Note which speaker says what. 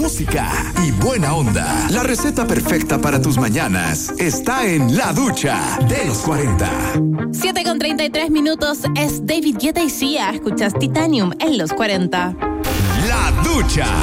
Speaker 1: música y buena onda. La receta perfecta para tus mañanas está en La Ducha de los 40.
Speaker 2: 7:33 es David Guetta y Sia. Escuchas Titanium en los 40.
Speaker 1: La Ducha.